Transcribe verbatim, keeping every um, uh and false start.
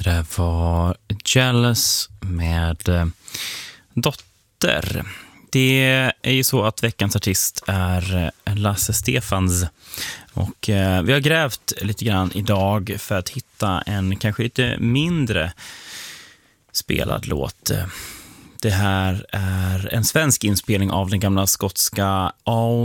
Det var Jealous med eh, Dotter. Det är ju så att veckans artist är Lasse Stefans. Och eh, vi har grävt lite grann idag för att hitta en kanske lite mindre spelad låt. Det här är en svensk inspelning av den gamla skotska